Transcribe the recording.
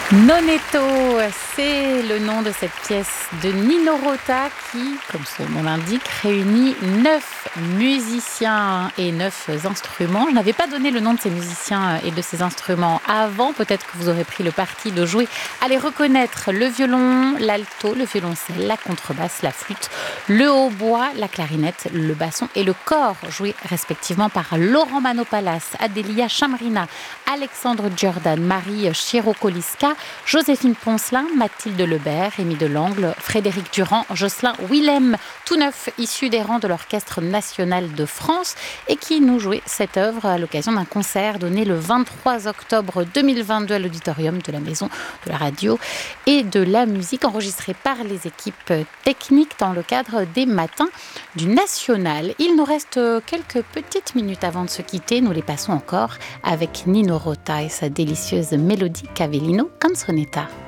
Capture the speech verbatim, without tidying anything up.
Nonetto, c'est le nom de cette pièce de Nino Rota qui, comme son nom l'indique, réunit neuf musiciens et neuf instruments. Je n'avais pas donné le nom de ces musiciens et de ces instruments avant. Peut-être que vous aurez pris le parti de jouer à les reconnaître. Le violon, l'alto, le violoncelle, la contrebasse, la flûte, le hautbois, la clarinette, le basson et le cor, joués respectivement par Laurent Manopalas, Adélia Chamrina, Alexandre Jordan, Marie Chirocoliska, Joséphine Poncelin, Mathilde Lebert, Rémi Delangle, Frédéric Durand, Jocelyn Willem, tout neuf issus des rangs de l'Orchestre national de France et qui nous jouaient cette œuvre à l'occasion d'un concert donné le vingt-trois octobre deux mille vingt-deux à l'auditorium de la Maison de la Radio et de la Musique, enregistré par les équipes techniques dans le cadre des Matins du National. Il nous reste quelques petites minutes avant de se quitter. Nous les passons encore avec Nino Rota et sa délicieuse mélodie Cavellino Canzonetta.